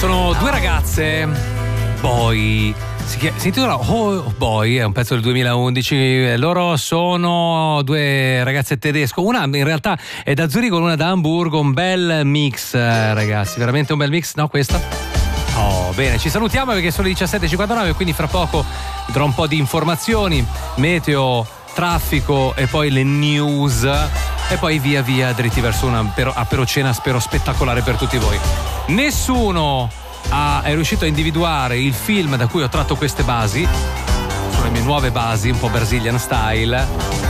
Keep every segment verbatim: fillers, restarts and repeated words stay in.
Sono due ragazze, Boy, si, chiama, si intitola Oh Boy, è un pezzo del duemilaundici. Loro sono due ragazze tedesche, una in realtà è da Zurigo, una da Amburgo. Un bel mix, ragazzi, veramente un bel mix. No, questa? Oh, bene, ci salutiamo perché sono le diciassette e cinquantanove, quindi fra poco darò un po' di informazioni, meteo, traffico e poi le news e poi via via dritti verso una aperocena, spero spettacolare per tutti voi. Nessuno ha, è riuscito a individuare il film da cui ho tratto queste basi. Sono le mie nuove basi, un po' Brazilian style.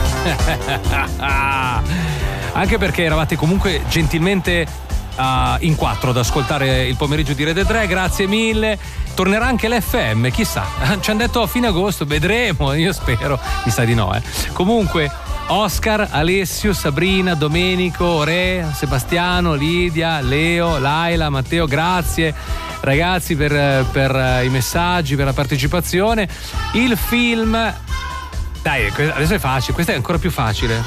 Anche perché eravate comunque gentilmente uh, in quattro ad ascoltare il pomeriggio di Rete tre, grazie mille. Tornerà anche l'F M, chissà. Ci hanno detto a fine agosto, vedremo, io spero. Mi sa di no, eh. Comunque, Oscar, Alessio, Sabrina, Domenico, Re, Sebastiano, Lidia, Leo, Laila, Matteo, grazie ragazzi per, per i messaggi, per la partecipazione. Il film, dai, adesso è facile, questo è ancora più facile.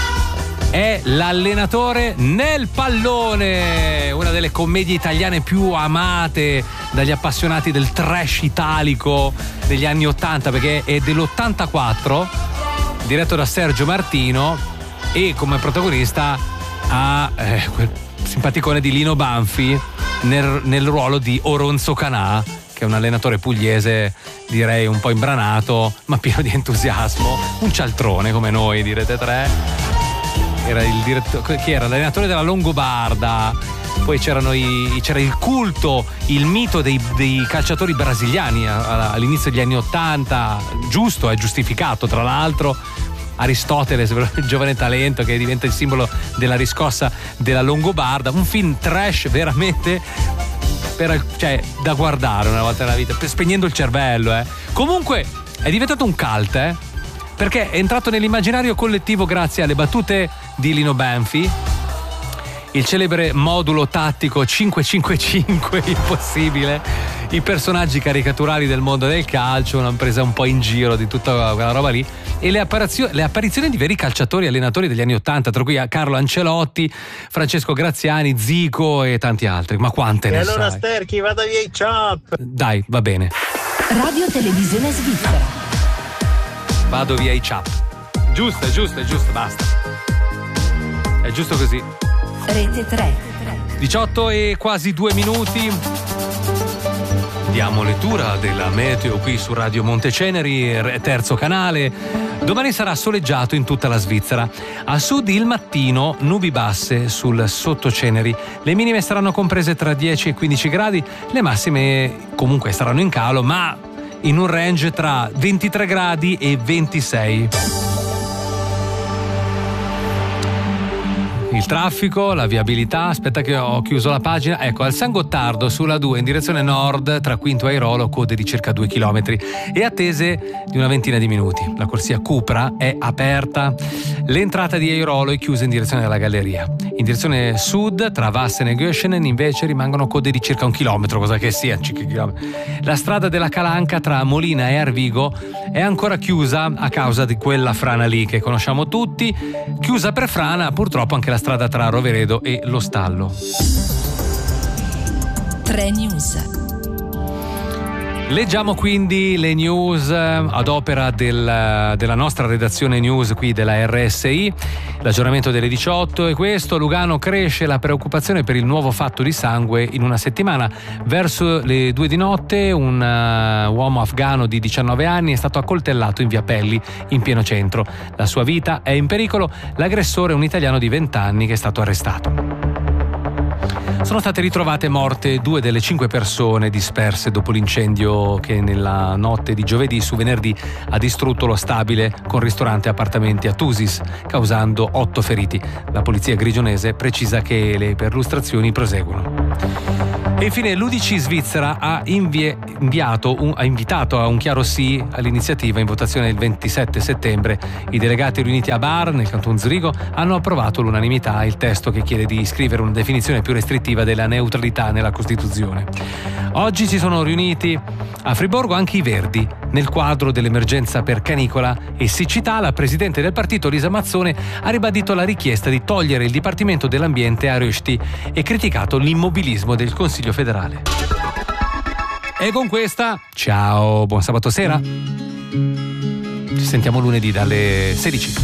È L'allenatore nel pallone, una delle commedie italiane più amate dagli appassionati del trash italico degli anni ottanta, perché è dell'ottantaquattro, diretto da Sergio Martino, e come protagonista ha eh, quel simpaticone di Lino Banfi nel, nel ruolo di Oronzo Canà, che è un allenatore pugliese, direi un po' imbranato ma pieno di entusiasmo, un cialtrone come noi di Rete tre. Era il direttore, chi era? L'allenatore della Longobarda. Poi c'erano i, c'era il culto, il mito dei, dei calciatori brasiliani all'inizio degli anni ottanta, giusto, è giustificato tra l'altro. Aristotele, il giovane talento che diventa il simbolo della riscossa della Longobarda. Un film trash veramente per, cioè, da guardare una volta nella vita, spegnendo il cervello, eh. Comunque è diventato un cult, eh, perché è entrato nell'immaginario collettivo grazie alle battute di Lino Banfi, il celebre modulo tattico cinque cinque cinque impossibile, i personaggi caricaturali del mondo del calcio, una presa un po' in giro di tutta quella roba lì, e le, apparizio- le apparizioni di veri calciatori allenatori degli anni ottanta, tra cui Carlo Ancelotti, Francesco Graziani, Zico e tanti altri. Ma quante e ne allora sai? Sterchi, vada via i chop. Dai, va bene. Radio Televisione Svizzera. Vado via i chap. Giusto, è giusto, è giusto, basta. È giusto così. Rete tre. diciotto e quasi due minuti. Diamo lettura della meteo qui su Radio Monteceneri, terzo canale. Domani sarà soleggiato in tutta la Svizzera. A sud il mattino, nubi basse sul sottoceneri. Le minime saranno comprese tra dieci e quindici gradi, le massime comunque saranno in calo, ma in un range tra ventitré gradi e ventisei. Il traffico, la viabilità, aspetta che ho chiuso la pagina. Ecco, al San Gottardo sulla due in direzione nord tra Quinto e Airolo, code di circa due chilometri e attese di una ventina di minuti. La corsia Cupra è aperta. L'entrata di Airolo è chiusa in direzione della galleria. In direzione sud tra Vassen e Göschenen invece rimangono code di circa un chilometro, cosa che sia, cinque chilometri. La strada della Calanca tra Molina e Arvigo è ancora chiusa a causa di quella frana lì che conosciamo tutti. Chiusa per frana purtroppo anche la strada tra Roveredo e Lo Stallo. tre News. Leggiamo quindi le news ad opera del, della nostra redazione news qui della R S I. L'aggiornamento delle diciotto è questo: Lugano, cresce la preoccupazione per il nuovo fatto di sangue in una settimana. Verso le due di notte un uh, uomo afghano di diciannove anni è stato accoltellato in via Pelli in pieno centro. La sua vita è in pericolo. L'aggressore è un italiano di venti anni che è stato arrestato. Sono state ritrovate morte due delle cinque persone disperse dopo l'incendio che nella notte di giovedì su venerdì ha distrutto lo stabile con ristorante e appartamenti a Tusis, causando otto feriti. La polizia grigionese precisa che le perlustrazioni proseguono. E infine l'U D C Svizzera ha, invie, inviato un, ha invitato a un chiaro sì all'iniziativa in votazione il ventisette settembre. I delegati riuniti a Bar, nel canton Zurigo, hanno approvato all'unanimità il testo che chiede di iscrivere una definizione più restrittiva della neutralità nella Costituzione. Oggi si sono riuniti a Friburgo anche i Verdi. Nel quadro dell'emergenza per canicola e siccità, la presidente del partito Lisa Mazzone ha ribadito la richiesta di togliere il Dipartimento dell'Ambiente a Rösti e criticato l'immobilismo del Consiglio federale. E con questa, ciao, buon sabato sera. Ci sentiamo lunedì dalle sedici.